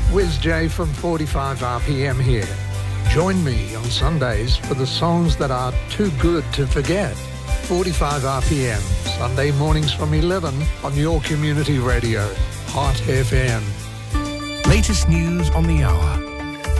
Wiz J from 45 RPM here. Join me on Sundays for the songs that are too good to forget. 45 RPM, Sunday mornings from 11 on your community radio, Hot FM. Latest news on the hour.